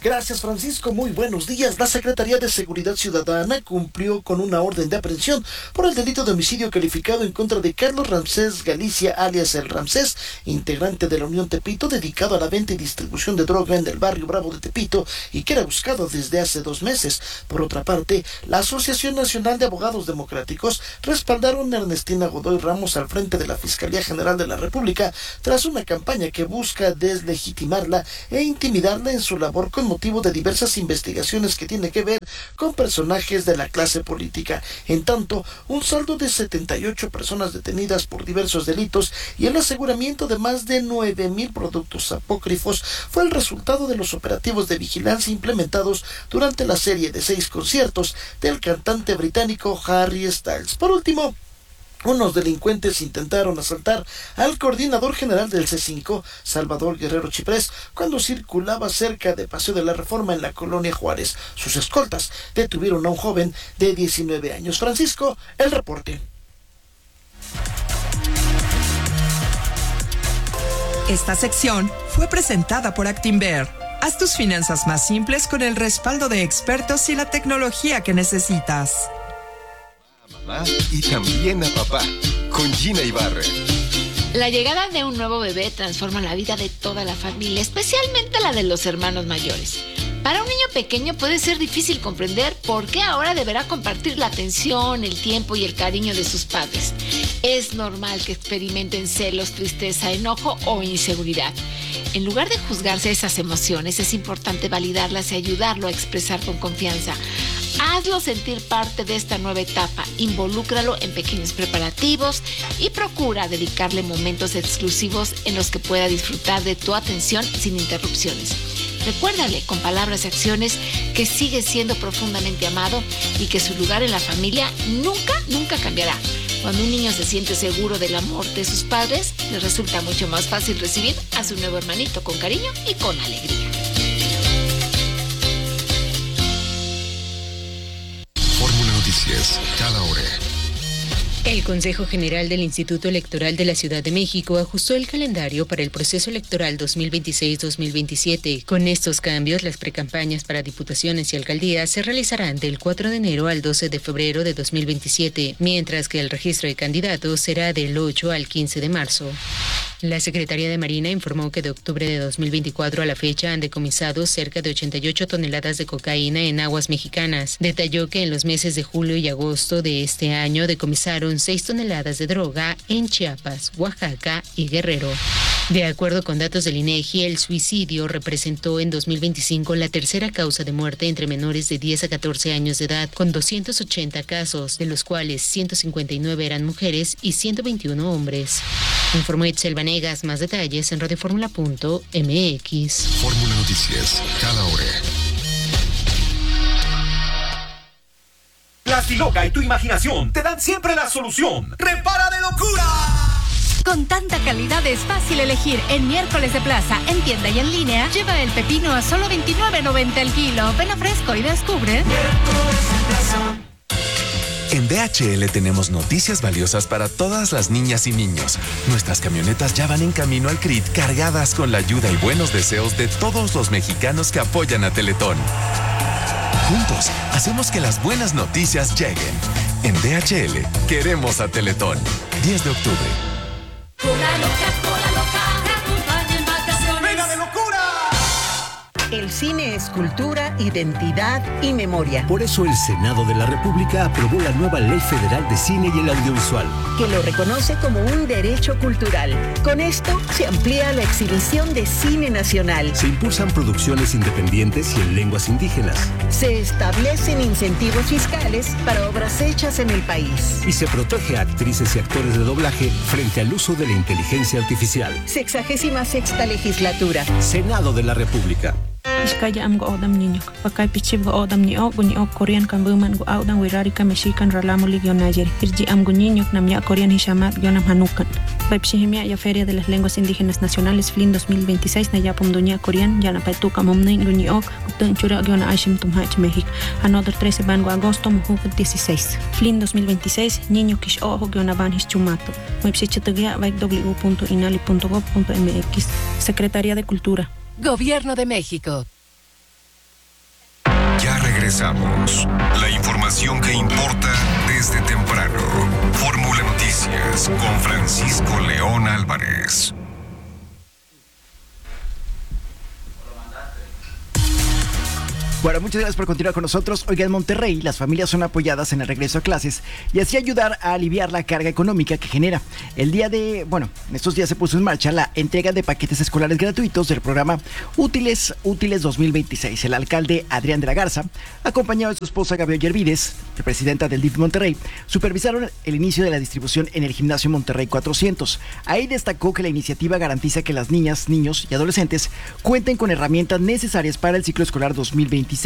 Gracias, Francisco. Muy buenos días. La Secretaría de Seguridad Ciudadana cumplió con una orden de aprehensión por el delito de homicidio calificado en contra de Carlos Ramsés Galicia, alias El Ramsés, integrante de la Unión Tepito, dedicado a la venta y distribución de droga en el barrio Bravo de Tepito y que era buscado desde hace 2 meses. Por otra parte, la Asociación Nacional de Abogados Democráticos respaldaron a Ernestina Godoy Ramos al frente de la Fiscalía General de la República tras una campaña que busca deslegitimarla e intimidarla en su labor con motivo de diversas investigaciones que tienen que ver con personajes de la clase política. En tanto, un saldo de 78 personas detenidas por diversos delitos y el aseguramiento de más de 9,000 productos apócrifos fue el resultado de los operativos de vigilancia implementados durante la serie de 6 conciertos del cantante británico Harry Styles. Por último, unos delincuentes intentaron asaltar al coordinador general del C5, Salvador Guerrero Chiprés, cuando circulaba cerca de Paseo de la Reforma en la colonia Juárez. Sus escoltas detuvieron a un joven de 19 años. Francisco, el reporte. Esta sección fue presentada por Actinver. Haz tus finanzas más simples con el respaldo de expertos y la tecnología que necesitas. Y también a papá, con Gina Ibarra. La llegada de un nuevo bebé transforma la vida de toda la familia, especialmente la de los hermanos mayores. Para un niño pequeño puede ser difícil comprender por qué ahora deberá compartir la atención, el tiempo y el cariño de sus padres. Es normal que experimenten celos, tristeza, enojo o inseguridad. En lugar de juzgarse esas emociones, es importante validarlas y ayudarlo a expresar con confianza. Hazlo sentir parte de esta nueva etapa, involúcralo en pequeños preparativos y procura dedicarle momentos exclusivos en los que pueda disfrutar de tu atención sin interrupciones. Recuérdale con palabras y acciones que sigue siendo profundamente amado y que su lugar en la familia nunca cambiará. Cuando un niño se siente seguro del amor de sus padres, le resulta mucho más fácil recibir a su nuevo hermanito con cariño y con alegría. Fórmula Noticias, cada hora. El Consejo General del Instituto Electoral de la Ciudad de México ajustó el calendario para el proceso electoral 2026-2027. Con estos cambios, las precampañas para diputaciones y alcaldías se realizarán del 4 de enero al 12 de febrero de 2027, mientras que el registro de candidatos será del 8 al 15 de marzo. La Secretaría de Marina informó que de octubre de 2024 a la fecha han decomisado cerca de 88 toneladas de cocaína en aguas mexicanas. Detalló que en los meses de julio y agosto de este año decomisaron 6 toneladas de droga en Chiapas, Oaxaca y Guerrero. De acuerdo con datos del INEGI, el suicidio representó en 2025 la tercera causa de muerte entre menores de 10 a 14 años de edad, con 280 casos, de los cuales 159 eran mujeres y 121 hombres. Informó Itzel Vanegas. Más detalles en radioformula.mx. Fórmula Noticias, cada hora. La Siloca y tu imaginación te dan siempre la solución. ¡Repara de locura! Con tanta calidad es fácil elegir. En miércoles de plaza, en tienda y en línea, lleva el pepino a solo $29.90 el kilo. Ven a Fresco y descubre. En DHL tenemos noticias valiosas para todas las niñas y niños. Nuestras camionetas ya van en camino al CRIT cargadas con la ayuda y buenos deseos de todos los mexicanos que apoyan a Teletón. Juntos, hacemos que las buenas noticias lleguen. En DHL, queremos a Teletón. 10 de octubre. ¡Venga de locura! El cine es cultura, identidad y memoria. Por eso el Senado de la República aprobó la nueva Ley Federal de Cine y el Audiovisual, que lo reconoce como un derecho cultural. Con esto se amplía la exhibición de cine nacional. Se impulsan producciones independientes y en lenguas indígenas. Se establecen incentivos fiscales para obras hechas en el país. Y se protege a actrices y actores de doblaje frente al uso de la inteligencia artificial. 66ª legislatura. Senado de la República. Iskaya am go odam niño, pakay pichib go odam ni o Korean kan buman go audan wirari ka mexican ralamuli gyonayer. Irji am go niño namya Korean hishamat gyonam hanukan. Paipshihimia ya Feria de las Lenguas Indígenas Nacionales FLIN 2026 na yapom dunia Korean yana paituka momnay guniok utun chura gyona aishim tumhach México. Another 13 bango agosto muhu 16. FLIN 2026 niño kish ojo gyona ban hischumato. Paipshichatagia w.inali.gov.mx. Secretaría de Cultura. Gobierno de México. Regresamos. La información que importa desde temprano. Fórmula Noticias con Francisco León Álvarez. Bueno, muchas gracias por continuar con nosotros. Oiga, en Monterrey las familias son apoyadas en el regreso a clases y así ayudar a aliviar la carga económica que genera. En estos días se puso en marcha la entrega de paquetes escolares gratuitos del programa Útiles 2026. El alcalde Adrián de la Garza, acompañado de su esposa Gabriel Yervides, presidenta del DIF Monterrey, supervisaron el inicio de la distribución en el gimnasio Monterrey 400. Ahí destacó que la iniciativa garantiza que las niñas, niños y adolescentes cuenten con herramientas necesarias para el ciclo escolar 2026-2027.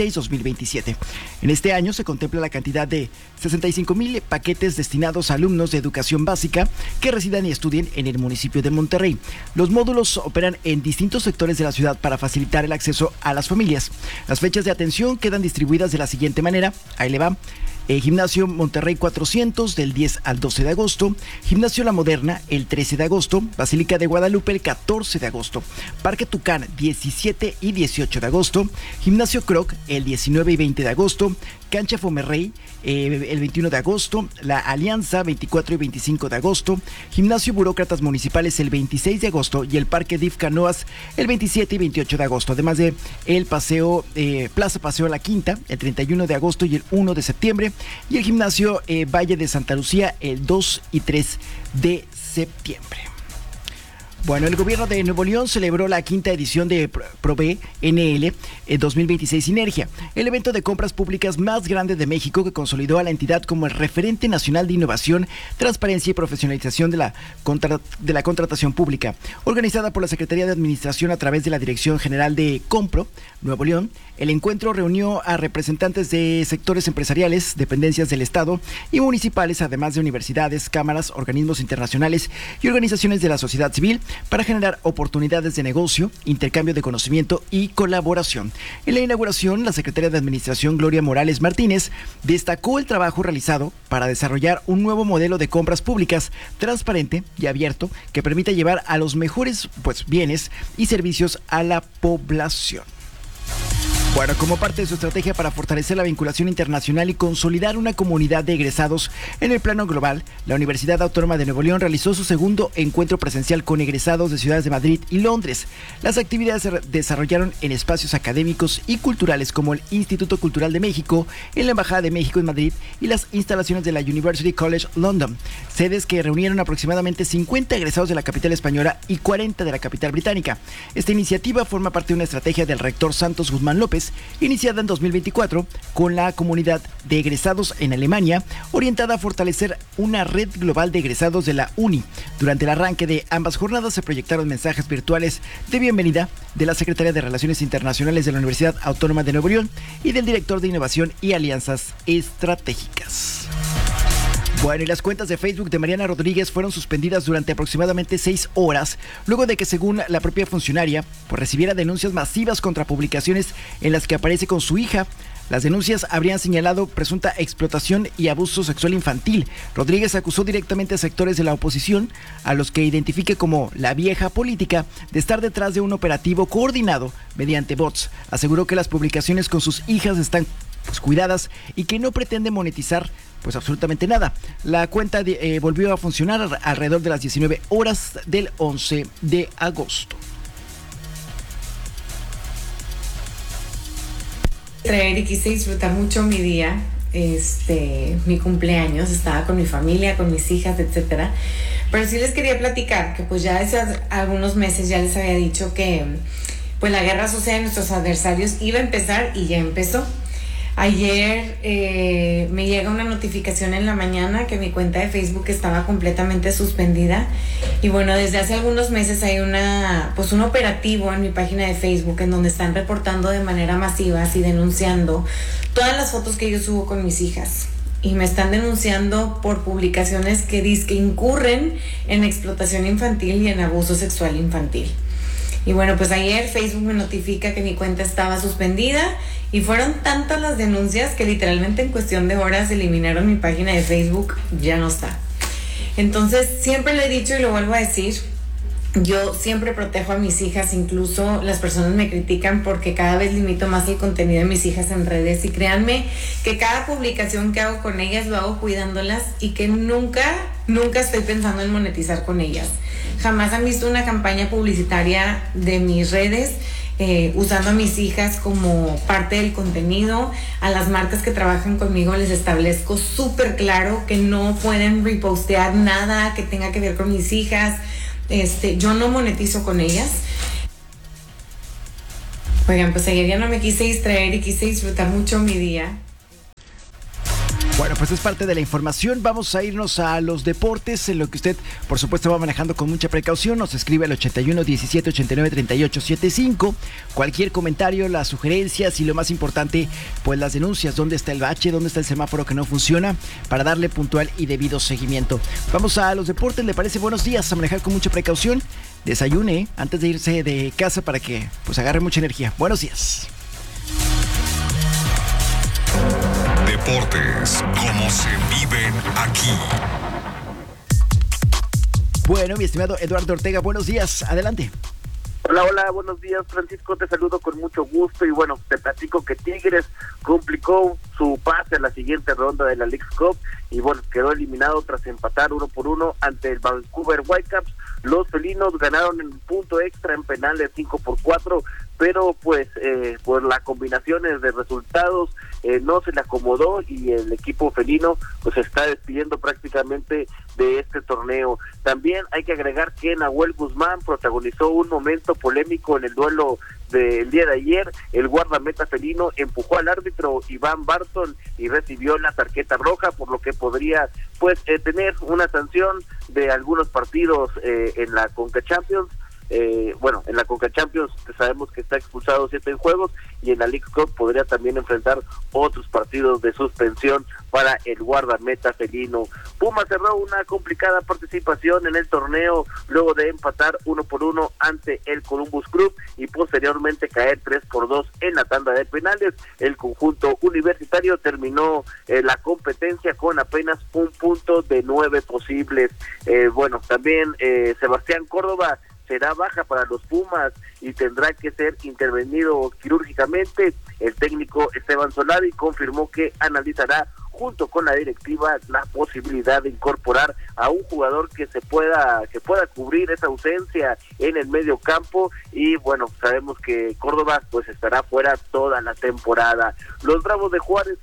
En este año se contempla la cantidad de 65,000 paquetes destinados a alumnos de educación básica que residan y estudien en el municipio de Monterrey. Los módulos operan en distintos sectores de la ciudad para facilitar el acceso a las familias. Las fechas de atención quedan distribuidas de la siguiente manera. Ahí le va. Gimnasio Monterrey 400 del 10 al 12 de agosto, Gimnasio La Moderna el 13 de agosto, Basílica de Guadalupe el 14 de agosto, Parque Tucán 17 y 18 de agosto, Gimnasio Croc el 19 y 20 de agosto, Cancha Fomerrey el 21 de agosto, La Alianza 24 y 25 de agosto, Gimnasio Burócratas Municipales el 26 de agosto y el Parque DIF Canoas el 27 y 28 de agosto, además de el Paseo Plaza Paseo a la Quinta el 31 de agosto y el 1 de septiembre y el Gimnasio Valle de Santa Lucía el 2 y 3 de septiembre. Bueno, el gobierno de Nuevo León celebró la quinta edición de Prove NL 2026 Sinergia, el evento de compras públicas más grande de México que consolidó a la entidad como el referente nacional de innovación, transparencia y profesionalización de la contratación pública. Organizada por la Secretaría de Administración a través de la Dirección General de Compro, Nuevo León, el encuentro reunió a representantes de sectores empresariales, dependencias del Estado y municipales, además de universidades, cámaras, organismos internacionales y organizaciones de la sociedad civil, para generar oportunidades de negocio, intercambio de conocimiento y colaboración. En la inauguración, la secretaria de Administración, Gloria Morales Martínez, destacó el trabajo realizado para desarrollar un nuevo modelo de compras públicas transparente y abierto que permita llevar a los mejores bienes y servicios a la población. Bueno, como parte de su estrategia para fortalecer la vinculación internacional y consolidar una comunidad de egresados en el plano global, la Universidad Autónoma de Nuevo León realizó su segundo encuentro presencial con egresados de ciudades de Madrid y Londres. Las actividades se desarrollaron en espacios académicos y culturales como el Instituto Cultural de México, en la Embajada de México en Madrid y las instalaciones de la University College London, sedes que reunieron aproximadamente 50 egresados de la capital española y 40 de la capital británica. Esta iniciativa forma parte de una estrategia del rector Santos Guzmán López, iniciada en 2024 con la comunidad de egresados en Alemania, orientada a fortalecer una red global de egresados de la UNI. Durante el arranque de ambas jornadas se proyectaron mensajes virtuales de bienvenida de la Secretaría de Relaciones Internacionales de la Universidad Autónoma de Nuevo León y del Director de Innovación y Alianzas Estratégicas. Bueno, y las cuentas de Facebook de Mariana Rodríguez fueron suspendidas durante aproximadamente 6 horas, luego de que, según la propia funcionaria, recibiera denuncias masivas contra publicaciones en las que aparece con su hija. Las denuncias habrían señalado presunta explotación y abuso sexual infantil. Rodríguez acusó directamente a sectores de la oposición, a los que identifique como la vieja política, de estar detrás de un operativo coordinado mediante bots. Aseguró que las publicaciones con sus hijas están cuidadas y que no pretende monetizar absolutamente nada. La cuenta volvió a funcionar alrededor de las 19 horas del 11 de agosto. Traer y quise disfrutar mucho mi día, mi cumpleaños, estaba con mi familia, con mis hijas, etcétera. Pero sí les quería platicar que ya hace algunos meses ya les había dicho que la guerra sucia de nuestros adversarios iba a empezar y ya empezó. Ayer me llega una notificación en la mañana que mi cuenta de Facebook estaba completamente suspendida y desde hace algunos meses hay un operativo en mi página de Facebook en donde están reportando de manera masiva y denunciando todas las fotos que yo subo con mis hijas y me están denunciando por publicaciones que dizque incurren en explotación infantil y en abuso sexual infantil. Y ayer Facebook me notifica que mi cuenta estaba suspendida y fueron tantas las denuncias que literalmente en cuestión de horas eliminaron mi página de Facebook, ya no está. Entonces siempre lo he dicho y lo vuelvo a decir, Yo siempre protejo a mis hijas, incluso las personas me critican porque cada vez limito más el contenido de mis hijas en redes, y créanme que cada publicación que hago con ellas lo hago cuidándolas y que nunca estoy pensando en monetizar con ellas. Jamás han visto una campaña publicitaria de mis redes usando a mis hijas como parte del contenido. A las marcas que trabajan conmigo les establezco súper claro que no pueden repostear nada que tenga que ver con mis hijas. Yo no monetizo con ellas. Oigan, pues ayer ya no me quise distraer y quise disfrutar mucho mi día. Bueno, pues es parte de la información. Vamos a irnos a los deportes, en lo que usted, por supuesto, va manejando con mucha precaución. Nos escribe al 81 17 89 38 75. Cualquier comentario, las sugerencias y lo más importante, pues las denuncias. ¿Dónde está el bache? ¿Dónde está el semáforo que no funciona? Para darle puntual y debido seguimiento. Vamos a los deportes. ¿Le parece? Buenos días. A manejar con mucha precaución. Desayune antes de irse de casa para que pues agarre mucha energía. Buenos días. Deportes, como se viven aquí. Bueno, mi estimado Eduardo Ortega, buenos días, adelante. Hola, buenos días, Francisco, te saludo con mucho gusto y bueno, te platico que Tigres complicó su pase a la siguiente ronda de la Leagues Cup y bueno, quedó eliminado tras empatar 1-1 ante el Vancouver Whitecaps. Los felinos ganaron en punto extra en penales 5-4, pero pues por las combinaciones de resultados no se le acomodó y el equipo felino pues se está despidiendo prácticamente de este torneo. También hay que agregar que Nahuel Guzmán protagonizó un momento polémico en el duelo del día de ayer. El guardameta felino empujó al árbitro Iván Barton y recibió la tarjeta roja, por lo que podría pues tener una sanción de algunos partidos en la Conca Champions. En la Conca Champions sabemos que está expulsado 7 juegos y en la League Cup podría también enfrentar otros partidos de suspensión para el guardameta felino. Puma cerró una complicada participación en el torneo luego de empatar 1-1 ante el Columbus Crew y posteriormente caer 3-2 en la tanda de penales. El conjunto universitario terminó la competencia con apenas un punto de 9 posibles. También Sebastián Córdoba será baja para los Pumas y tendrá que ser intervenido quirúrgicamente. El técnico Esteban Solari confirmó que analizará junto con la directiva la posibilidad de incorporar a un jugador que pueda cubrir esa ausencia en el medio campo y bueno, sabemos que Córdoba pues estará fuera toda la temporada. Los Bravos de Juárez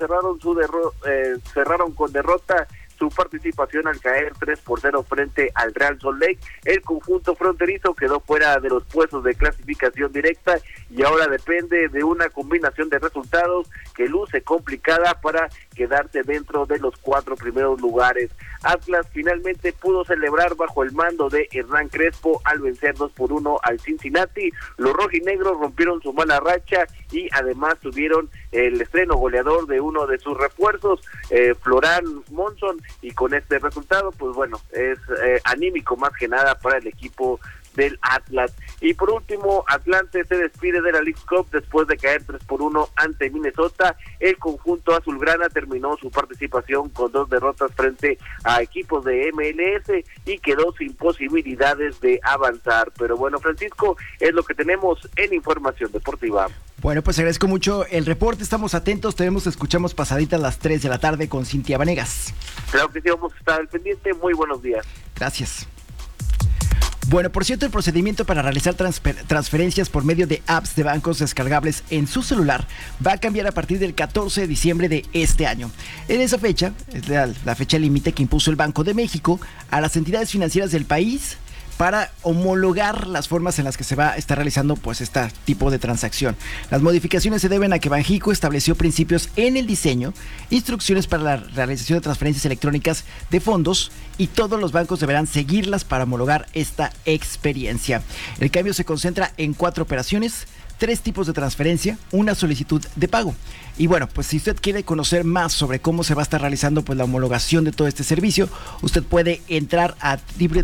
cerraron con derrota su participación al caer 3-0 frente al Real Salt Lake. El conjunto fronterizo quedó fuera de los puestos de clasificación directa y ahora depende de una combinación de resultados que luce complicada para quedarse dentro de los 4 primeros lugares. Atlas finalmente pudo celebrar bajo el mando de Hernán Crespo al vencer 2-1 al Cincinnati. Los rojinegros rompieron su mala racha y además tuvieron el estreno goleador de uno de sus refuerzos, Florán Monson, y con este resultado pues bueno, es anímico más que nada para el equipo del Atlas. Y por último, Atlante se despide de la League Cup después de caer 3-1 ante Minnesota. El conjunto azulgrana terminó su participación con 2 derrotas frente a equipos de MLS y quedó sin posibilidades de avanzar. Pero bueno, Francisco, es lo que tenemos en Información Deportiva. Bueno, pues agradezco mucho el reporte, estamos atentos, escuchamos pasadita a las 3 de la tarde con Cintia Vanegas. Claro que sí, vamos a estar al pendiente. Muy buenos días. Gracias. Bueno, por cierto, el procedimiento para realizar transferencias por medio de apps de bancos descargables en su celular va a cambiar a partir del 14 de diciembre de este año. En esa fecha, es la fecha límite que impuso el Banco de México a las entidades financieras del país para homologar las formas en las que se va a estar realizando pues este tipo de transacción. Las modificaciones se deben a que Banxico estableció principios en el diseño, instrucciones para la realización de transferencias electrónicas de fondos y todos los bancos deberán seguirlas para homologar esta experiencia. El cambio se concentra en 4 operaciones, 3 tipos de transferencia, una solicitud de pago. Y bueno, pues si usted quiere conocer más sobre cómo se va a estar realizando pues la homologación de todo este servicio, usted puede entrar a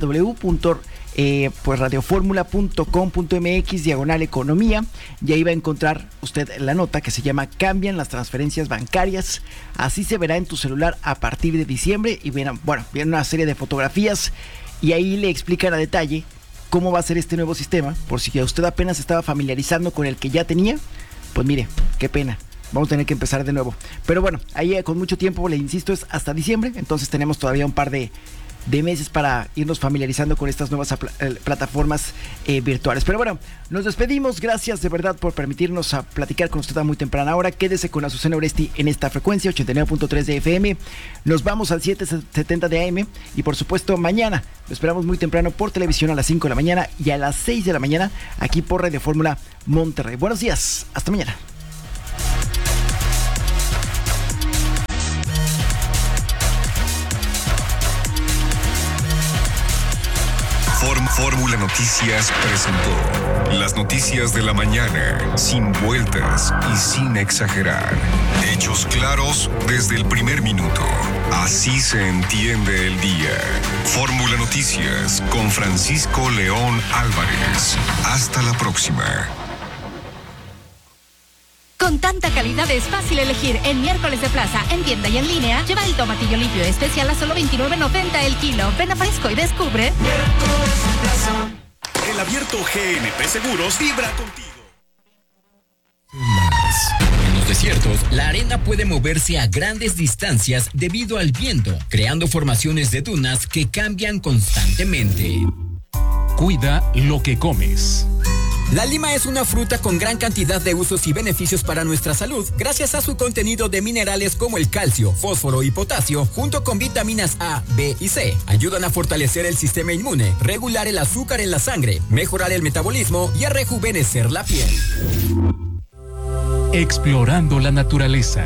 radioformula.com.mx/economía y ahí va a encontrar usted la nota que se llama Cambian las transferencias bancarias. Así se verá en tu celular a partir de diciembre y viene una serie de fotografías y ahí le explican a detalle cómo va a ser este nuevo sistema, por si usted apenas estaba familiarizando con el que ya tenía, pues mire, qué pena. Vamos a tener que empezar de nuevo. Pero bueno, ahí con mucho tiempo, le insisto, es hasta diciembre, entonces tenemos todavía un par de meses para irnos familiarizando con estas nuevas plataformas virtuales. Pero bueno, nos despedimos. Gracias de verdad por permitirnos platicar con usted a muy temprana hora. Quédese con Azucena Oresti en esta frecuencia 89.3 de FM. Nos vamos al 770 de AM y por supuesto mañana lo esperamos muy temprano por televisión a las 5 de la mañana y a las 6 de la mañana aquí por Radio Fórmula Monterrey. Buenos días, hasta mañana. Fórmula Noticias presentó las noticias de la mañana, sin vueltas y sin exagerar. Hechos claros desde el primer minuto. Así se entiende el día. Fórmula Noticias con Francisco León Álvarez. Hasta la próxima. Con tanta calidad es fácil elegir. En Miércoles de Plaza, en tienda y en línea, lleva el tomatillo limpio especial a solo $29.90 el kilo. Ven a Fresco y descubre. El abierto GNP Seguros vibra contigo. En los desiertos, la arena puede moverse a grandes distancias debido al viento, creando formaciones de dunas que cambian constantemente. Cuida lo que comes. La lima es una fruta con gran cantidad de usos y beneficios para nuestra salud, gracias a su contenido de minerales como el calcio, fósforo y potasio, junto con vitaminas A, B y C. Ayudan a fortalecer el sistema inmune, regular el azúcar en la sangre, mejorar el metabolismo y a rejuvenecer la piel. Explorando la naturaleza.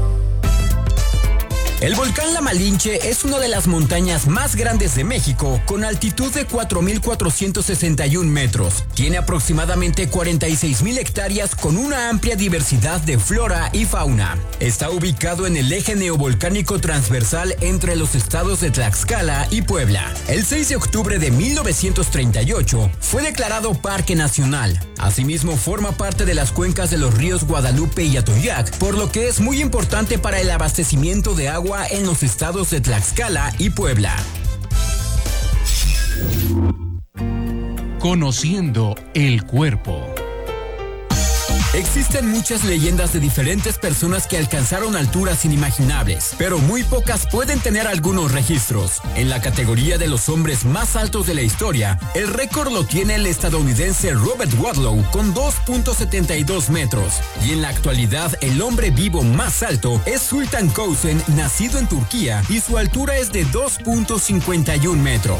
El volcán La Malinche es una de las montañas más grandes de México, con altitud de 4.461 metros. Tiene aproximadamente 46.000 hectáreas con una amplia diversidad de flora y fauna. Está ubicado en el eje neovolcánico transversal entre los estados de Tlaxcala y Puebla. El 6 de octubre de 1938 fue declarado Parque Nacional. Asimismo, forma parte de las cuencas de los ríos Guadalupe y Atoyac, por lo que es muy importante para el abastecimiento de agua en los estados de Tlaxcala y Puebla. Conociendo el cuerpo. Existen muchas leyendas de diferentes personas que alcanzaron alturas inimaginables, pero muy pocas pueden tener algunos registros. En la categoría de los hombres más altos de la historia, el récord lo tiene el estadounidense Robert Wadlow con 2.72 metros. Y en la actualidad, el hombre vivo más alto es Sultan Kösen, nacido en Turquía, y su altura es de 2.51 metros.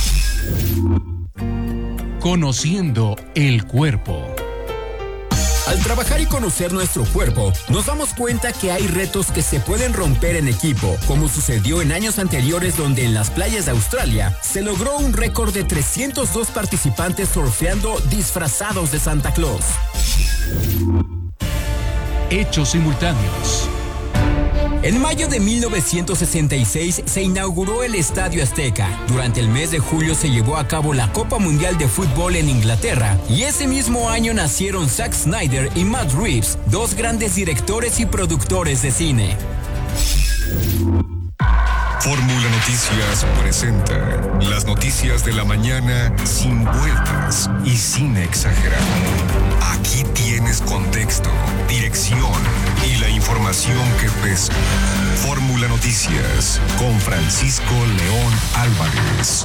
Conociendo el cuerpo. Al trabajar y conocer nuestro cuerpo, nos damos cuenta que hay retos que se pueden romper en equipo, como sucedió en años anteriores donde en las playas de Australia se logró un récord de 302 participantes surfeando disfrazados de Santa Claus. Hechos simultáneos. En mayo de 1966 se inauguró el Estadio Azteca. Durante el mes de julio se llevó a cabo la Copa Mundial de Fútbol en Inglaterra. Y ese mismo año nacieron Zack Snyder y Matt Reeves, dos grandes directores y productores de cine. Fórmula Noticias presenta las noticias de la mañana sin vueltas y sin exagerar. Aquí tienes contexto, dirección y la información que pesa. Fórmula Noticias con Francisco León Álvarez.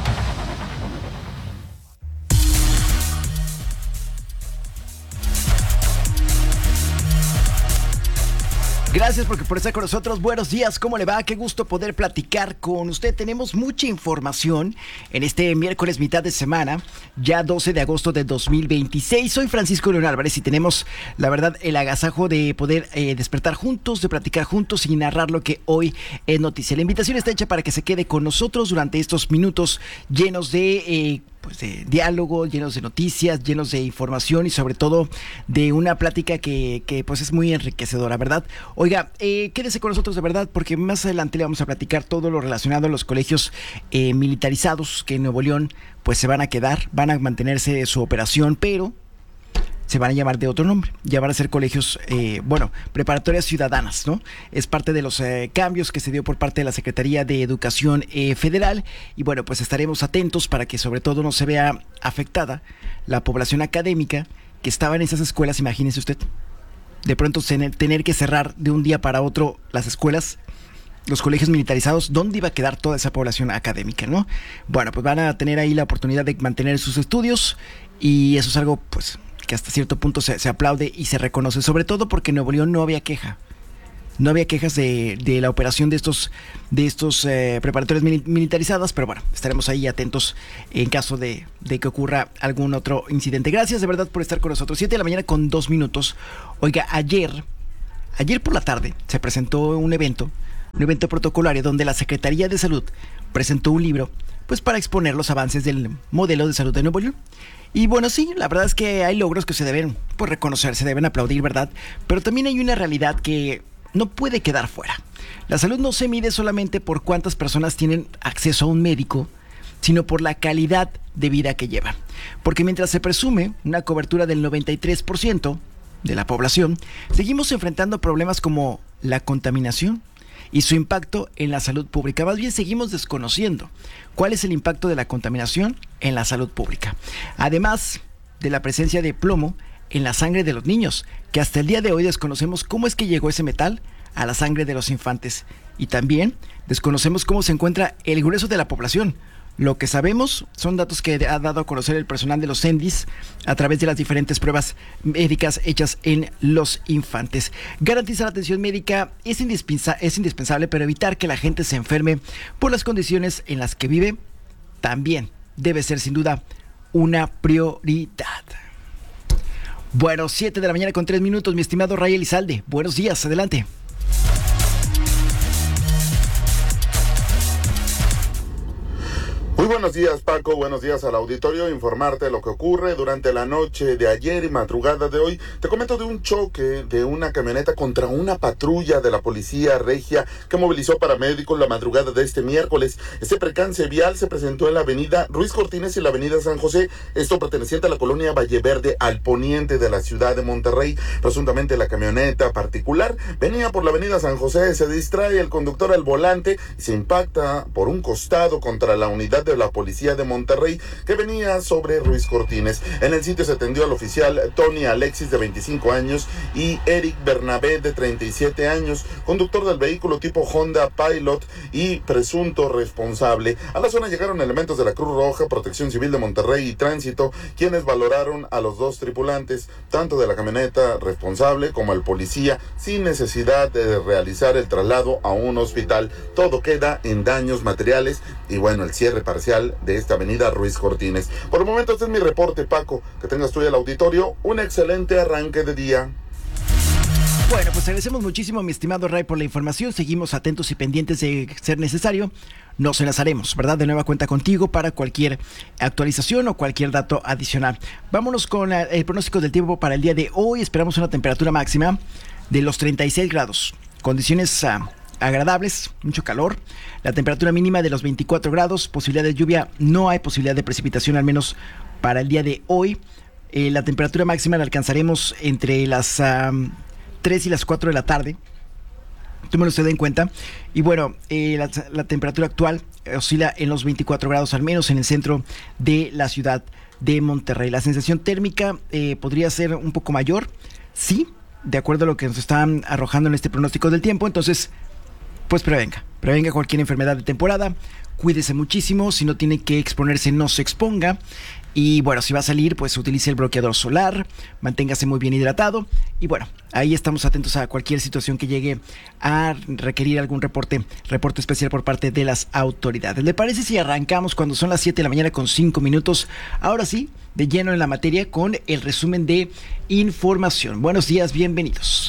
Gracias por estar con nosotros. Buenos días, ¿cómo le va? Qué gusto poder platicar con usted. Tenemos mucha información en este miércoles mitad de semana, ya 12 de agosto de 2026. Soy Francisco León Álvarez y tenemos, la verdad, el agasajo de poder despertar juntos, de platicar juntos y narrar lo que hoy es noticia. La invitación está hecha para que se quede con nosotros durante estos minutos llenos de diálogo, llenos de noticias, llenos de información y sobre todo de una plática que pues es muy enriquecedora, ¿verdad? Oiga, quédese con nosotros de verdad porque más adelante le vamos a platicar todo lo relacionado a los colegios militarizados que en Nuevo León pues se van a quedar, van a mantenerse su operación, pero se van a llamar de otro nombre, ya van a ser colegios, preparatorias ciudadanas, ¿no? Es parte de los cambios que se dio por parte de la Secretaría de Educación Federal, y bueno, pues estaremos atentos para que sobre todo no se vea afectada la población académica que estaba en esas escuelas. Imagínese usted, de pronto tener que cerrar de un día para otro las escuelas, los colegios militarizados. ¿Dónde iba a quedar toda esa población académica, no? Bueno, pues van a tener ahí la oportunidad de mantener sus estudios, y eso es algo, pues, que hasta cierto punto se aplaude y se reconoce, sobre todo porque en Nuevo León no había queja. No había quejas de la operación de estos preparatorias militarizadas, pero bueno, estaremos ahí atentos en caso de que ocurra algún otro incidente. Gracias de verdad por estar con nosotros. 7 de la mañana con 2 minutos. Oiga, ayer por la tarde se presentó un evento protocolario donde la Secretaría de Salud presentó un libro, pues, para exponer los avances del modelo de salud de Nuevo León. Y bueno, sí, la verdad es que hay logros que se deben, pues, reconocer, se deben aplaudir, ¿verdad? Pero también hay una realidad que no puede quedar fuera. La salud no se mide solamente por cuántas personas tienen acceso a un médico, sino por la calidad de vida que llevan. Porque mientras se presume una cobertura del 93% de la población, seguimos enfrentando problemas como la contaminación y su impacto en la salud pública. Más bien seguimos desconociendo cuál es el impacto de la contaminación en la salud pública. Además de la presencia de plomo en la sangre de los niños, que hasta el día de hoy desconocemos cómo es que llegó ese metal a la sangre de los infantes. Y también desconocemos cómo se encuentra el grueso de la población. Lo que sabemos son datos que ha dado a conocer el personal de los CENDIS a través de las diferentes pruebas médicas hechas en los infantes. Garantizar la atención médica es indispensable, pero evitar que la gente se enferme por las condiciones en las que vive también debe ser sin duda una prioridad. Bueno, 7 de la mañana con 3 minutos, mi estimado Ray Elizalde. Buenos días, adelante. Muy buenos días, Paco, buenos días al auditorio. Informarte lo que ocurre durante la noche de ayer y madrugada de hoy. Te comento de un choque de una camioneta contra una patrulla de la policía regia que movilizó paramédicos la madrugada de este miércoles. Este percance vial se presentó en la avenida Ruiz Cortines y la avenida San José, esto perteneciente a la colonia Valle Verde, al poniente de la ciudad de Monterrey. Presuntamente la camioneta particular venía por la avenida San José, se distrae el conductor al volante y se impacta por un costado contra la unidad de la policía de Monterrey que venía sobre Ruiz Cortines. En el sitio se atendió al oficial Tony Alexis, de 25 años, y Eric Bernabé, de 37 años, conductor del vehículo tipo Honda Pilot y presunto responsable. A la zona llegaron elementos de la Cruz Roja, Protección Civil de Monterrey y Tránsito, quienes valoraron a los dos tripulantes, tanto de la camioneta responsable como al policía, sin necesidad de realizar el traslado a un hospital. Todo queda en daños materiales y bueno, el cierre parcial de esta avenida Ruiz Cortines. Por el momento este es mi reporte, Paco. Que tengas tú y el auditorio un excelente arranque de día. Bueno, pues agradecemos muchísimo, mi estimado Ray, por la información. Seguimos atentos y pendientes de ser necesario. Nos enlazaremos, ¿verdad? De nueva cuenta contigo para cualquier actualización o cualquier dato adicional. Vámonos con el pronóstico del tiempo para el día de hoy. Esperamos una temperatura máxima de los 36 grados. Condiciones agradables, mucho calor. La temperatura mínima de los 24 grados, posibilidad de lluvia, no hay posibilidad de precipitación, al menos para el día de hoy. La temperatura máxima la alcanzaremos entre las 3 y las 4 de la tarde. Tómelo usted en cuenta. Y bueno, la temperatura actual oscila en los 24 grados, al menos en el centro de la ciudad de Monterrey. La sensación térmica podría ser un poco mayor, sí, de acuerdo a lo que nos están arrojando en este pronóstico del tiempo. Entonces, pues prevenga cualquier enfermedad de temporada, cuídese muchísimo, si no tiene que exponerse, no se exponga, y bueno, si va a salir, pues utilice el bloqueador solar, manténgase muy bien hidratado, y bueno, ahí estamos atentos a cualquier situación que llegue a requerir algún reporte especial por parte de las autoridades. ¿Le parece si arrancamos cuando son las 7 de la mañana con 5 minutos? Ahora sí, de lleno en la materia con el resumen de información. Buenos días, bienvenidos.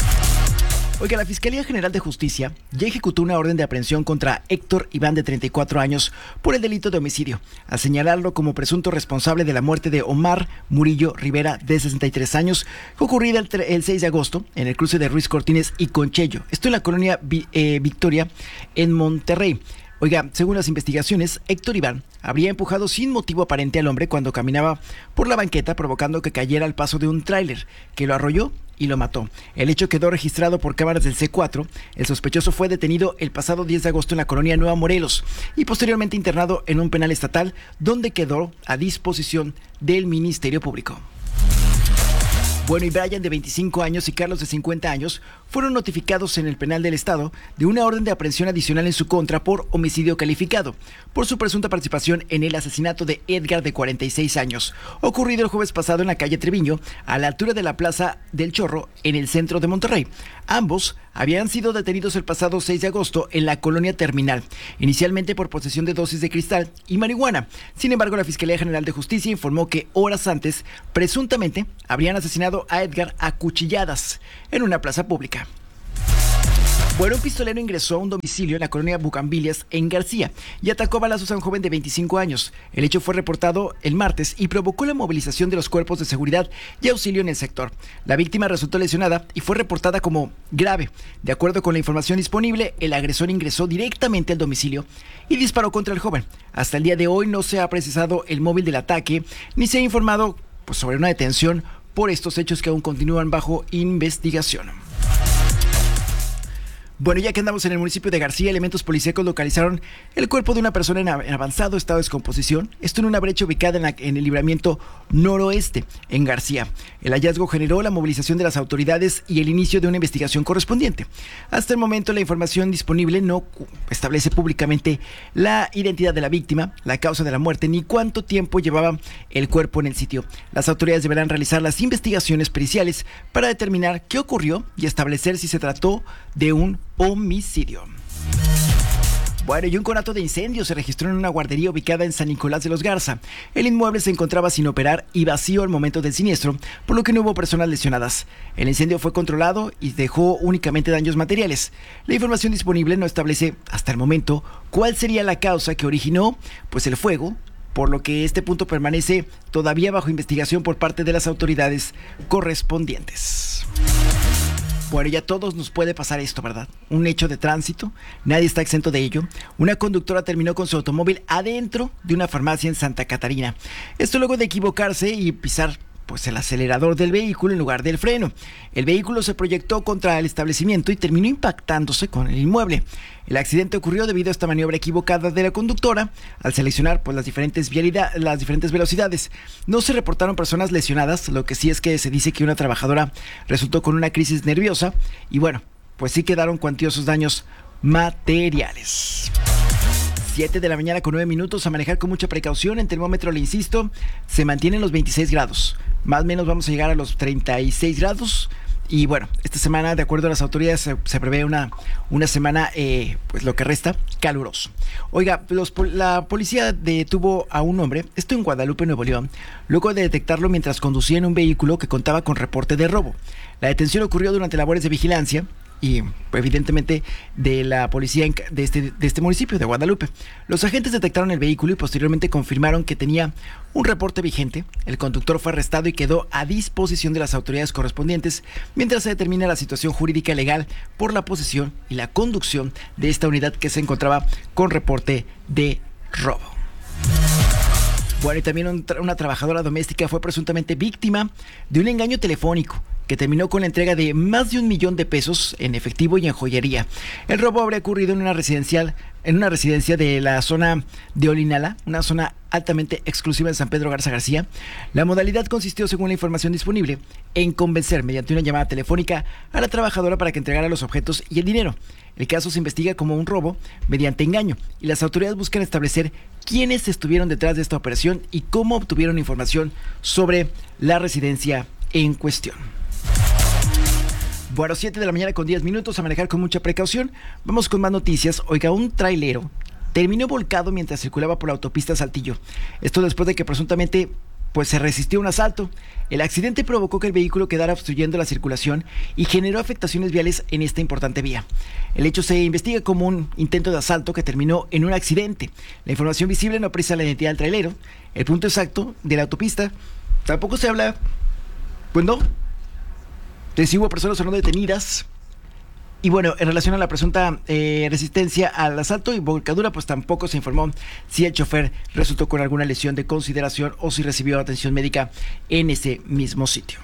Oiga, la Fiscalía General de Justicia ya ejecutó una orden de aprehensión contra Héctor Iván, de 34 años, por el delito de homicidio, al señalarlo como presunto responsable de la muerte de Omar Murillo Rivera, de 63 años, ocurrida el 6 de agosto en el cruce de Ruiz Cortines y Conchello. Esto en la colonia Victoria, en Monterrey. Oiga, según las investigaciones, Héctor Iván habría empujado sin motivo aparente al hombre cuando caminaba por la banqueta, provocando que cayera al paso de un tráiler, que lo arrolló y lo mató. El hecho quedó registrado por cámaras del C4. El sospechoso fue detenido el pasado 10 de agosto en la colonia Nueva Morelos y posteriormente internado en un penal estatal, donde quedó a disposición del Ministerio Público. Bueno, y Brian, de 25 años, y Carlos, de 50 años, fueron notificados en el penal del estado de una orden de aprehensión adicional en su contra por homicidio calificado, por su presunta participación en el asesinato de Edgar, de 46 años, ocurrido el jueves pasado en la calle Treviño, a la altura de la Plaza del Chorro, en el centro de Monterrey. Ambos habían sido detenidos el pasado 6 de agosto en la colonia Terminal, inicialmente por posesión de dosis de cristal y marihuana. Sin embargo, la Fiscalía General de Justicia informó que horas antes, presuntamente, habrían asesinado a Edgar a cuchilladas en una plaza pública. Bueno, un pistolero ingresó a un domicilio en la colonia Bugambilias, en García, y atacó a balazos a un joven de 25 años. El hecho fue reportado el martes y provocó la movilización de los cuerpos de seguridad y auxilio en el sector. La víctima resultó lesionada y fue reportada como grave. De acuerdo con la información disponible, el agresor ingresó directamente al domicilio y disparó contra el joven. Hasta el día de hoy no se ha precisado el móvil del ataque, ni se ha informado sobre una detención por estos hechos que aún continúan bajo investigación. Bueno, ya que andamos en el municipio de García, elementos policíacos localizaron el cuerpo de una persona en avanzado estado de descomposición. Esto en una brecha ubicada en el libramiento noroeste, en García. El hallazgo generó la movilización de las autoridades y el inicio de una investigación correspondiente. Hasta el momento, la información disponible no establece públicamente la identidad de la víctima, la causa de la muerte, ni cuánto tiempo llevaba el cuerpo en el sitio. Las autoridades deberán realizar las investigaciones periciales para determinar qué ocurrió y establecer si se trató de un homicidio. Bueno, y un conato de incendio se registró en una guardería ubicada en San Nicolás de los Garza. El inmueble se encontraba sin operar y vacío al momento del siniestro, por lo que no hubo personas lesionadas. El incendio fue controlado y dejó únicamente daños materiales. La información disponible no establece hasta el momento cuál sería la causa que originó el fuego, por lo que este punto permanece todavía bajo investigación por parte de las autoridades correspondientes. Bueno, ya a todos nos puede pasar esto, ¿verdad? Un hecho de tránsito, nadie está exento de ello. Una conductora terminó con su automóvil adentro de una farmacia en Santa Catarina. Esto luego de equivocarse y pisar el acelerador del vehículo en lugar del freno. El vehículo se proyectó contra el establecimiento y terminó impactándose con el inmueble. El accidente ocurrió debido a esta maniobra equivocada de la conductora al seleccionar las diferentes velocidades. No se reportaron personas lesionadas, lo que sí es que se dice que una trabajadora resultó con una crisis nerviosa y sí quedaron cuantiosos daños materiales. 7 de la mañana con 9 minutos, a manejar con mucha precaución. En termómetro, le insisto, se mantienen los 26 grados. Más o menos vamos a llegar a los 36 grados. Y esta semana, de acuerdo a las autoridades, se prevé una semana, lo que resta, caluroso. Oiga, la policía detuvo a un hombre, esto en Guadalupe, Nuevo León, luego de detectarlo mientras conducía en un vehículo que contaba con reporte de robo. La detención ocurrió durante labores de vigilancia y evidentemente de la policía de este municipio de Guadalupe. Los agentes detectaron el vehículo y posteriormente confirmaron que tenía un reporte vigente. El conductor fue arrestado y quedó a disposición de las autoridades correspondientes mientras se determina la situación jurídica legal por la posesión y la conducción de esta unidad que se encontraba con reporte de robo. Bueno, y también una trabajadora doméstica fue presuntamente víctima de un engaño telefónico que terminó con la entrega de más de $1 millón en efectivo y en joyería. El robo habría ocurrido en una residencia de la zona de Olinala, una zona altamente exclusiva de San Pedro Garza García. La modalidad consistió, según la información disponible, en convencer mediante una llamada telefónica a la trabajadora para que entregara los objetos y el dinero. El caso se investiga como un robo mediante engaño y las autoridades buscan establecer quiénes estuvieron detrás de esta operación y cómo obtuvieron información sobre la residencia en cuestión. Bueno, 7 de la mañana con 10 minutos, a manejar con mucha precaución. Vamos con más noticias. Oiga, un trailero terminó volcado mientras circulaba por la autopista Saltillo. Esto después de que presuntamente se resistió a un asalto. El accidente provocó que el vehículo quedara obstruyendo la circulación y generó afectaciones viales en esta importante vía. El hecho se investiga como un intento de asalto que terminó en un accidente. La información visible no precisa la identidad del trailero. El punto exacto de la autopista tampoco se habla. No. Si hubo personas o no detenidas. Y bueno, en relación a la presunta resistencia al asalto y volcadura, pues tampoco se informó si el chofer resultó con alguna lesión de consideración o si recibió atención médica en ese mismo sitio.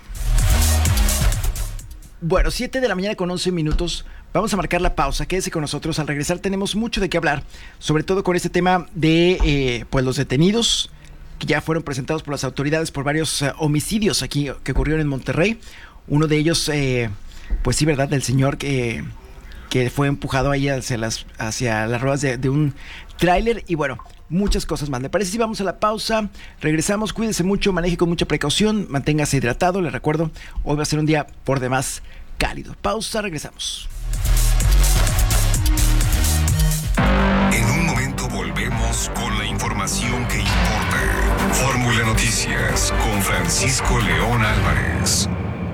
Bueno, 7 de la mañana con 11 minutos. Vamos a marcar la pausa. Quédese con nosotros. Al regresar tenemos mucho de qué hablar, sobre todo con este tema de pues los detenidos que ya fueron presentados por las autoridades por varios homicidios aquí que ocurrieron en Monterrey. Uno de ellos, pues sí, ¿verdad? Del señor que fue empujado ahí hacia las ruedas de un tráiler y bueno, muchas cosas más. ¿Le parece si vamos a la pausa? Regresamos, cuídese mucho, maneje con mucha precaución, manténgase hidratado. Le recuerdo, hoy va a ser un día por demás cálido. Pausa, regresamos. En un momento volvemos con la información que importa. Fórmula Noticias con Francisco León Álvarez.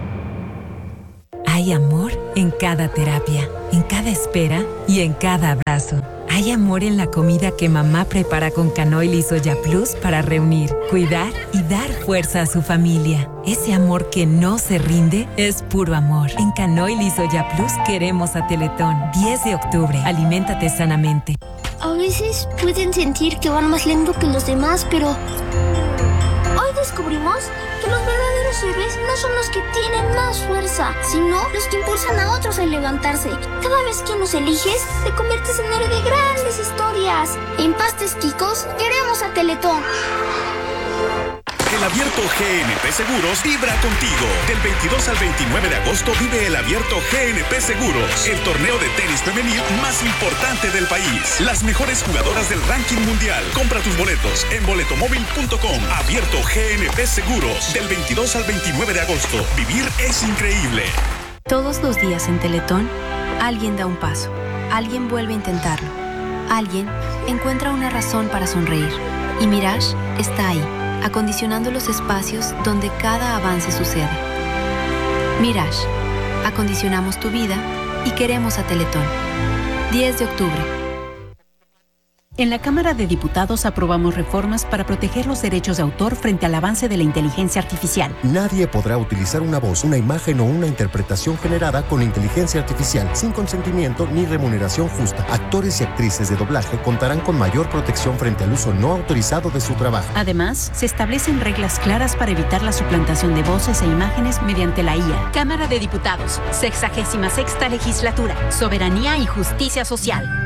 Hay amor en cada terapia, en cada espera y en cada abrazo. Hay amor en la comida que mamá prepara con Canoil y Soya Plus para reunir, cuidar y dar fuerza a su familia. Ese amor que no se rinde es puro amor. En Canoil y Soya Plus queremos a Teletón. 10 de octubre. Aliméntate sanamente. A veces pueden sentir que van más lento que los demás, pero hoy descubrimos que los verdaderos héroes no son los que tienen más fuerza, sino los que impulsan a otros a levantarse. Cada vez que nos eliges, te conviertes en héroe de grandes historias. En Pastes Quicos, queremos a Teletón. El Abierto GNP Seguros vibra contigo. Del 22 al 29 de agosto vive el Abierto GNP Seguros, el torneo de tenis femenil más importante del país. Las mejores jugadoras del ranking mundial. Compra tus boletos en boletomóvil.com. Abierto GNP Seguros, del 22 al 29 de agosto. Vivir es increíble. Todos los días en Teletón, alguien da un paso, alguien vuelve a intentarlo, alguien encuentra una razón para sonreír. Y Mirage está ahí, acondicionando los espacios donde cada avance sucede. Mirage, acondicionamos tu vida y queremos a Teletón. 10 de octubre. En la Cámara de Diputados aprobamos reformas para proteger los derechos de autor frente al avance de la inteligencia artificial. Nadie podrá utilizar una voz, una imagen o una interpretación generada con inteligencia artificial sin consentimiento ni remuneración justa. Actores y actrices de doblaje contarán con mayor protección frente al uso no autorizado de su trabajo. Además, se establecen reglas claras para evitar la suplantación de voces e imágenes mediante la IA. Cámara de Diputados, 66ª Legislatura, Soberanía y Justicia Social.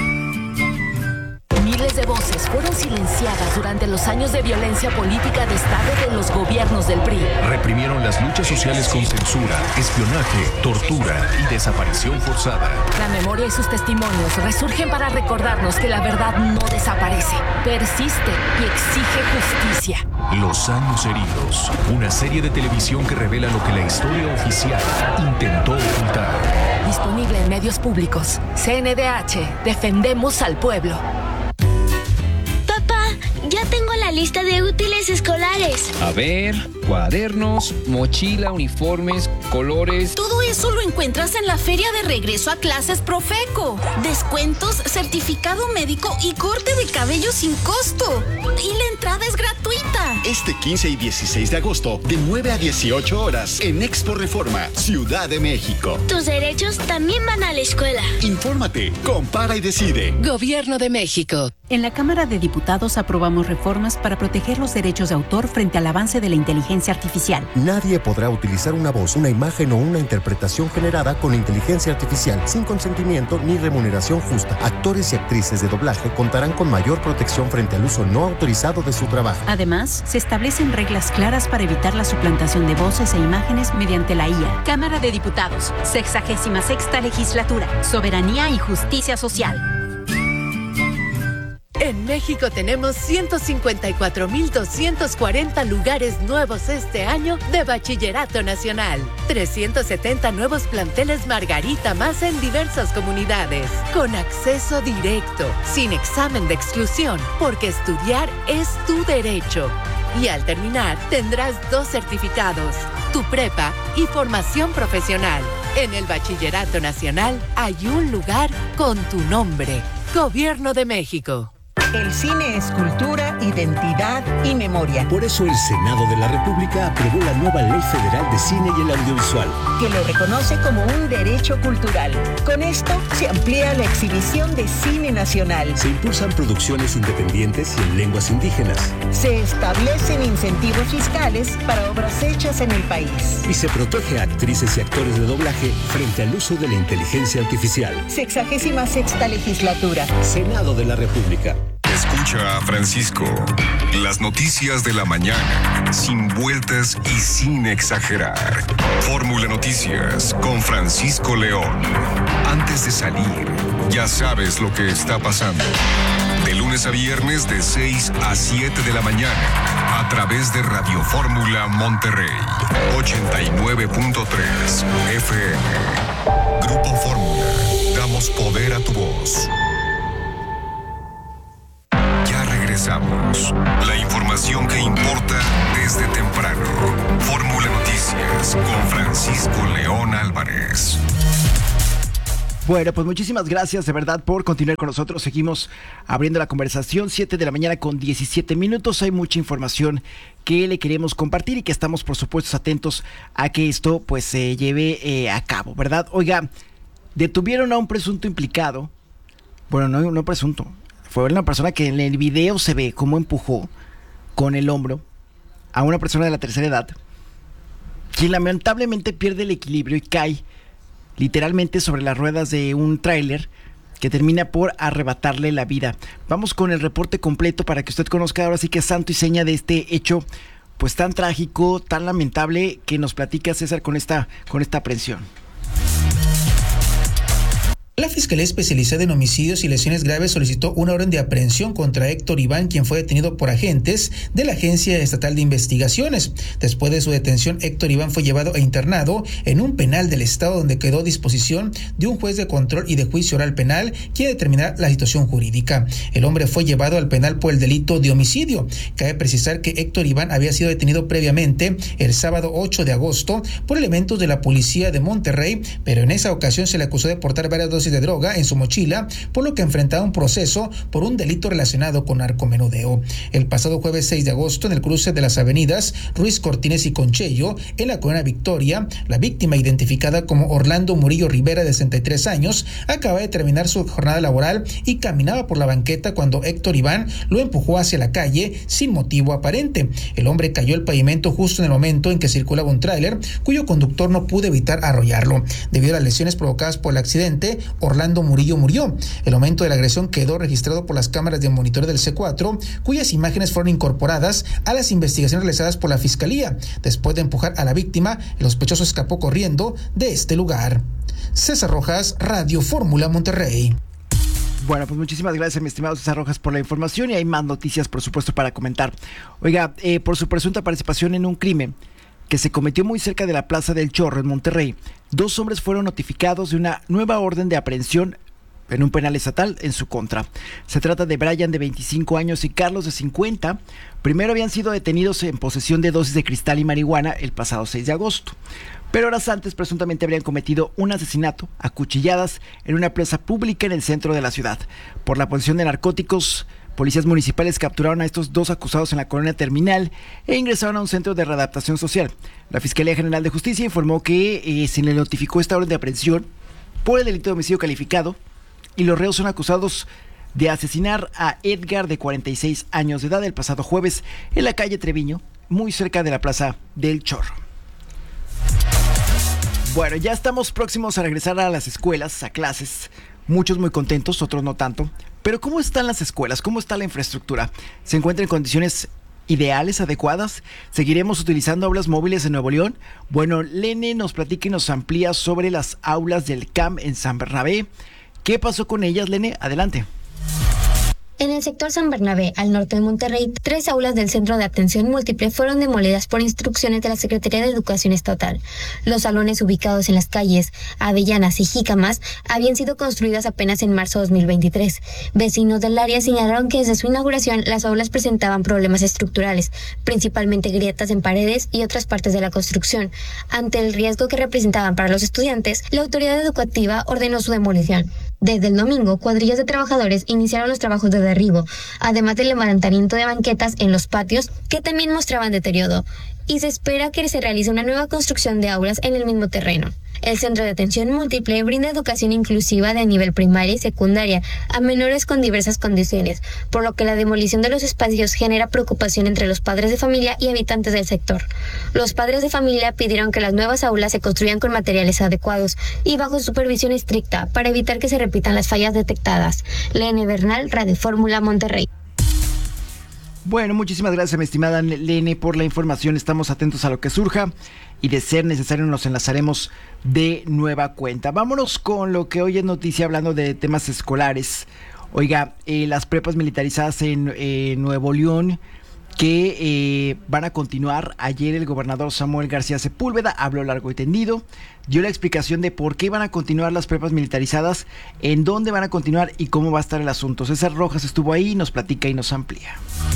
Miles de voces fueron silenciadas durante los años de violencia política de Estado de los gobiernos del PRI. Reprimieron las luchas sociales con censura, espionaje, tortura y desaparición forzada. La memoria y sus testimonios resurgen para recordarnos que la verdad no desaparece, persiste y exige justicia. Los años heridos, una serie de televisión que revela lo que la historia oficial intentó ocultar. Disponible en medios públicos. CNDH, defendemos al pueblo. Ya tengo la lista de útiles escolares. A ver, cuadernos, mochila, uniformes, colores. Todo eso lo encuentras en la feria de regreso a clases Profeco. Descuentos, certificado médico y corte de cabello sin costo. Y la entrada es gratuita. Este 15 y 16 de agosto, de 9 a 18 horas, en Expo Reforma, Ciudad de México. Tus derechos también van a la escuela. Infórmate, compara y decide. Gobierno de México. En la Cámara de Diputados aprobamos reformas para proteger los derechos de autor frente al avance de la inteligencia artificial. Nadie podrá utilizar una voz, una imagen o una interpretación generada con inteligencia artificial sin consentimiento ni remuneración justa. Actores y actrices de doblaje contarán con mayor protección frente al uso no autorizado de su trabajo. Además, se establecen reglas claras para evitar la suplantación de voces e imágenes mediante la IA. Cámara de Diputados, 66ª Legislatura, Soberanía y Justicia Social. En México tenemos 154,240 lugares nuevos este año de Bachillerato Nacional. 370 nuevos planteles Margarita más en diversas comunidades. Con acceso directo, sin examen de exclusión, porque estudiar es tu derecho. Y al terminar, tendrás 2 certificados, tu prepa y formación profesional. En el Bachillerato Nacional hay un lugar con tu nombre. Gobierno de México. El cine es cultura, identidad y memoria. Por eso el Senado de la República aprobó la nueva Ley Federal de Cine y el Audiovisual, que lo reconoce como un derecho cultural. Con esto se amplía la exhibición de cine nacional. Se impulsan producciones independientes y en lenguas indígenas. Se establecen incentivos fiscales para obras hechas en el país. Y se protege a actrices y actores de doblaje frente al uso de la inteligencia artificial. 66ª legislatura. Senado de la República. Escucha a Francisco. Las noticias de la mañana, sin vueltas y sin exagerar. Fórmula Noticias con Francisco León. Antes de salir, ya sabes lo que está pasando. De lunes a viernes de 6 a 7 de la mañana, a través de Radio Fórmula Monterrey, 89.3 FM. Grupo Fórmula, damos poder a tu voz. Regresamos. La información que importa desde temprano. Fórmula Noticias con Francisco León Álvarez. Bueno, pues muchísimas gracias de verdad por continuar con nosotros. Seguimos abriendo la conversación, 7 de la mañana con 17 minutos. Hay mucha información que le queremos compartir y que estamos por supuesto atentos a que esto pues se lleve a cabo, ¿verdad? Oiga, detuvieron a un presunto implicado. Bueno, no presunto. Fue una persona que en el video se ve cómo empujó con el hombro a una persona de la tercera edad, quien lamentablemente pierde el equilibrio y cae literalmente sobre las ruedas de un tráiler que termina por arrebatarle la vida. Vamos con el reporte completo para que usted conozca ahora sí que es santo y seña de este hecho pues tan trágico, tan lamentable que nos platica César con esta aprehensión. La Fiscalía Especializada en Homicidios y Lesiones Graves solicitó una orden de aprehensión contra Héctor Iván, quien fue detenido por agentes de la Agencia Estatal de Investigaciones. Después de su detención, Héctor Iván fue llevado e internado en un penal del estado donde quedó a disposición de un juez de control y de juicio oral penal, quien determinará la situación jurídica. El hombre fue llevado al penal por el delito de homicidio. Cabe precisar que Héctor Iván había sido detenido previamente el sábado 8 de agosto por elementos de la policía de Monterrey, pero en esa ocasión se le acusó de portar varias dosis de droga en su mochila, por lo que enfrentaba un proceso por un delito relacionado con narcomenudeo. El pasado jueves 6 de agosto, en el cruce de las avenidas Ruiz Cortines y Conchello, en la colonia Victoria, la víctima, identificada como Orlando Murillo Rivera, de 63 años, acaba de terminar su jornada laboral y caminaba por la banqueta cuando Héctor Iván lo empujó hacia la calle sin motivo aparente. El hombre cayó al pavimento justo en el momento en que circulaba un tráiler, cuyo conductor no pudo evitar arrollarlo. Debido a las lesiones provocadas por el accidente, Orlando Murillo murió. El momento de la agresión quedó registrado por las cámaras de monitoreo del C4, cuyas imágenes fueron incorporadas a las investigaciones realizadas por la Fiscalía. Después de empujar a la víctima, el sospechoso escapó corriendo de este lugar. César Rojas, Radio Fórmula Monterrey. Bueno, pues muchísimas gracias, mi estimado César Rojas, por la información, y hay más noticias, por supuesto, para comentar. Oiga, por su presunta participación en un crimen que se cometió muy cerca de la Plaza del Chorro en Monterrey, 2 hombres fueron notificados de una nueva orden de aprehensión en un penal estatal en su contra. Se trata de Brian, de 25 años, y Carlos, de 50. Primero habían sido detenidos en posesión de dosis de cristal y marihuana el pasado 6 de agosto. Pero horas antes presuntamente habrían cometido un asesinato a cuchilladas en una plaza pública en el centro de la ciudad. Por la posesión de narcóticos, policías municipales capturaron a estos 2 acusados en la colonia Terminal e ingresaron a un centro de readaptación social. La Fiscalía General de Justicia informó que se le notificó esta orden de aprehensión por el delito de homicidio calificado, y los reos son acusados de asesinar a Edgar, de 46 años de edad, el pasado jueves en la calle Treviño, muy cerca de la Plaza del Chorro. Bueno, ya estamos próximos a regresar a las escuelas, a clases. Muchos muy contentos, otros no tanto. Pero ¿cómo están las escuelas? ¿Cómo está la infraestructura? ¿Se encuentra en condiciones ideales, adecuadas? ¿Seguiremos utilizando aulas móviles en Nuevo León? Bueno, Lene nos platica y nos amplía sobre las aulas del CAM en San Bernabé. ¿Qué pasó con ellas, Lene? Adelante. En el sector San Bernabé, al norte de Monterrey, 3 aulas del Centro de Atención Múltiple fueron demolidas por instrucciones de la Secretaría de Educación Estatal. Los salones ubicados en las calles Avellanas y Jícamas habían sido construidas apenas en marzo de 2023. Vecinos del área señalaron que desde su inauguración las aulas presentaban problemas estructurales, principalmente grietas en paredes y otras partes de la construcción. Ante el riesgo que representaban para los estudiantes, la autoridad educativa ordenó su demolición. Desde el domingo, cuadrillas de trabajadores iniciaron los trabajos de derribo, además del levantamiento de banquetas en los patios que también mostraban deterioro, y se espera que se realice una nueva construcción de aulas en el mismo terreno. El Centro de Atención Múltiple brinda educación inclusiva de nivel primaria y secundaria a menores con diversas condiciones, por lo que la demolición de los espacios genera preocupación entre los padres de familia y habitantes del sector. Los padres de familia pidieron que las nuevas aulas se construyan con materiales adecuados y bajo supervisión estricta para evitar que se repitan las fallas detectadas. Lene Bernal, Radio Fórmula, Monterrey. Bueno, muchísimas gracias, mi estimada Lene, por la información. Estamos atentos a lo que surja y de ser necesario nos enlazaremos de nueva cuenta. Vámonos con lo que hoy es noticia, hablando de temas escolares. Oiga, las prepas militarizadas en Nuevo León que van a continuar. Ayer el gobernador Samuel García Sepúlveda habló largo y tendido, dio la explicación de por qué van a continuar las prepas militarizadas, en dónde van a continuar y cómo va a estar el asunto. César Rojas estuvo ahí, nos platica y nos amplía.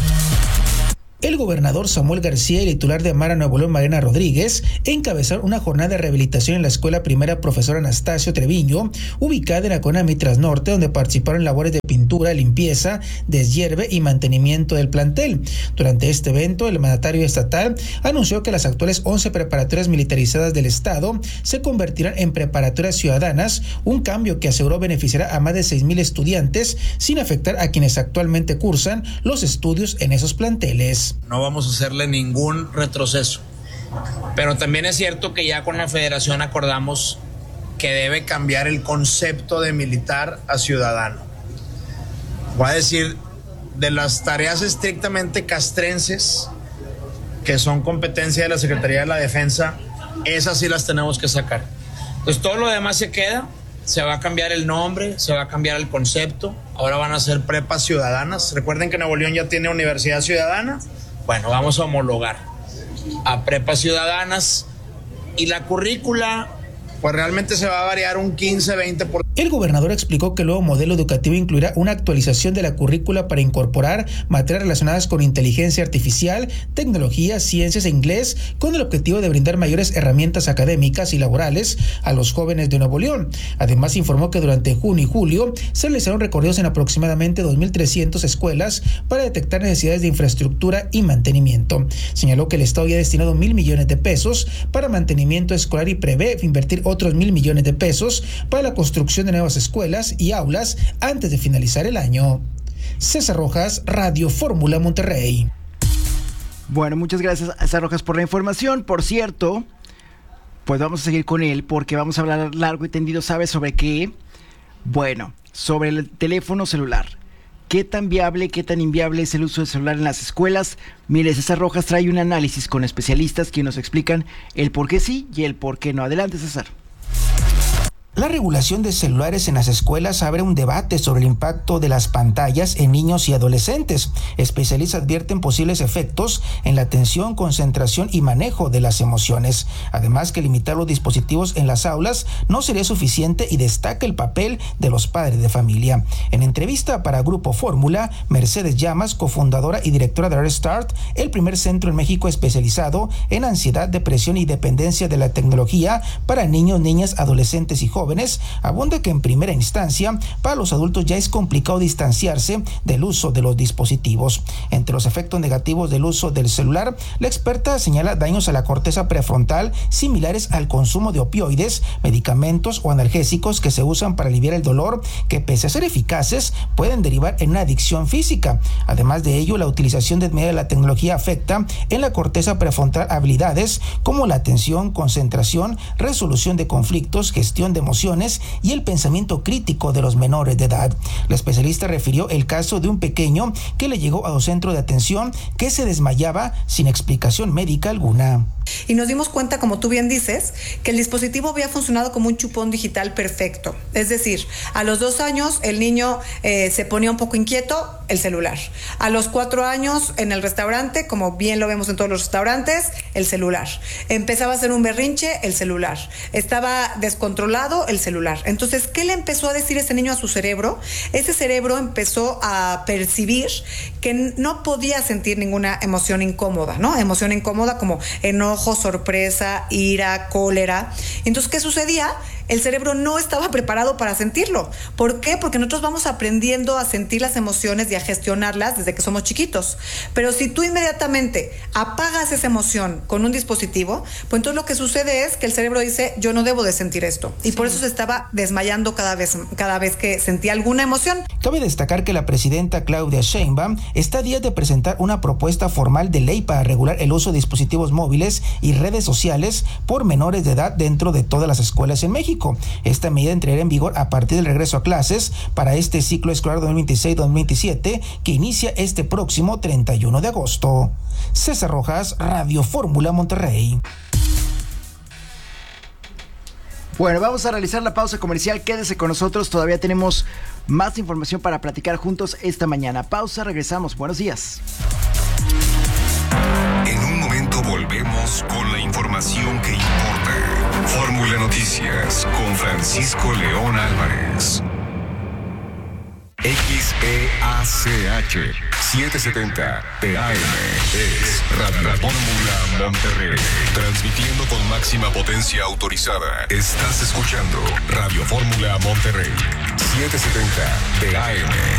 El gobernador Samuel García y el titular de Amara Nuevo León, Mariana Rodríguez, encabezaron una jornada de rehabilitación en la escuela primera Profesor Anastasio Treviño, ubicada en la Colonia Mitras Norte, donde participaron en labores de pintura, limpieza, deshierve y mantenimiento del plantel. Durante este evento, el mandatario estatal anunció que las actuales 11 preparatorias militarizadas del estado se convertirán en preparatorias ciudadanas, un cambio que aseguró beneficiará a más de 6,000 estudiantes sin afectar a quienes actualmente cursan los estudios en esos planteles. No vamos a hacerle ningún retroceso. Pero también es cierto que ya con la federación acordamos que debe cambiar el concepto de militar a ciudadano. Voy a decir, de las tareas estrictamente castrenses, que son competencia de la Secretaría de la Defensa, esas sí las tenemos que sacar. Entonces todo lo demás se queda, se va a cambiar el nombre, se va a cambiar el concepto, ahora van a ser prepas ciudadanas. Recuerden que Nuevo León ya tiene universidad ciudadana. Bueno, vamos a homologar a prepas ciudadanas y la currícula pues realmente se va a variar un 15-20%. El gobernador explicó que el nuevo modelo educativo incluirá una actualización de la currícula para incorporar materias relacionadas con inteligencia artificial, tecnología, ciencias e inglés, con el objetivo de brindar mayores herramientas académicas y laborales a los jóvenes de Nuevo León. Además, informó que durante junio y julio se realizaron recorridos en aproximadamente 2,300 escuelas para detectar necesidades de infraestructura y mantenimiento. Señaló que el Estado ya ha destinado 1,000 millones de pesos para mantenimiento escolar y prevé invertir otros 1,000 millones de pesos para la construcción de nuevas escuelas y aulas antes de finalizar el año. César Rojas, Radio Fórmula, Monterrey. Bueno, muchas gracias a César Rojas por la información. Por cierto, pues vamos a seguir con él porque vamos a hablar largo y tendido. ¿Sabe sobre qué? Bueno, sobre el teléfono celular. ¿Qué tan viable, qué tan inviable es el uso del celular en las escuelas? Mire, César Rojas trae un análisis con especialistas que nos explican el por qué sí y el por qué no. Adelante, César. La regulación de celulares en las escuelas abre un debate sobre el impacto de las pantallas en niños y adolescentes. Especialistas advierten posibles efectos en la atención, concentración y manejo de las emociones. Además, que limitar los dispositivos en las aulas no sería suficiente y destaca el papel de los padres de familia. En entrevista para Grupo Fórmula, Mercedes Llamas, cofundadora y directora de Restart, el primer centro en México especializado en ansiedad, depresión y dependencia de la tecnología para niños, niñas, adolescentes y jóvenes, abunda que en primera instancia para los adultos ya es complicado distanciarse del uso de los dispositivos. Entre los efectos negativos del uso del celular, la experta señala daños a la corteza prefrontal similares al consumo de opioides, medicamentos o analgésicos que se usan para aliviar el dolor, que pese a ser eficaces pueden derivar en una adicción física. Además de ello, la utilización desmedida de la tecnología afecta en la corteza prefrontal habilidades como la atención, concentración, resolución de conflictos, gestión de emociones y el pensamiento crítico de los menores de edad. La especialista refirió el caso de un pequeño que le llegó a un centro de atención que se desmayaba sin explicación médica alguna. Y nos dimos cuenta, como tú bien dices, que el dispositivo había funcionado como un chupón digital perfecto. Es decir, a los 2 años el niño se ponía un poco inquieto, el celular. A los 4 años en el restaurante, como bien lo vemos en todos los restaurantes, el celular. Empezaba a hacer un berrinche, el celular. Estaba descontrolado, el celular. Entonces, ¿qué le empezó a decir ese niño a su cerebro? Ese cerebro empezó a percibir que no podía sentir ninguna emoción incómoda, ¿no? Emoción incómoda como enojo, sorpresa, ira, cólera. Entonces, ¿qué sucedía? el cerebro no estaba preparado para sentirlo. ¿Por qué? Porque nosotros vamos aprendiendo a sentir las emociones y a gestionarlas desde que somos chiquitos. Pero si tú inmediatamente apagas esa emoción con un dispositivo, pues entonces lo que sucede es que el cerebro dice, yo no debo de sentir esto. Y por eso se estaba desmayando cada vez que sentía alguna emoción. Cabe destacar que la presidenta Claudia Sheinbaum está a días de presentar una propuesta formal de ley para regular el uso de dispositivos móviles y redes sociales por menores de edad dentro de todas las escuelas en México. Esta medida entrará en vigor a partir del regreso a clases para este ciclo escolar 2026-2027 que inicia este próximo 31 de agosto. César Rojas, Radio Fórmula Monterrey. Bueno, vamos a realizar la pausa comercial. Quédese con nosotros, todavía tenemos más información para platicar juntos esta mañana. Pausa, regresamos. Buenos días. En un momento volvemos con la información que importa. Fórmula Noticias con Francisco León Álvarez. XEACH 770 TAM es Radio Fórmula Monterrey. Transmitiendo con máxima potencia autorizada. Estás escuchando Radio Fórmula Monterrey 770 TAM.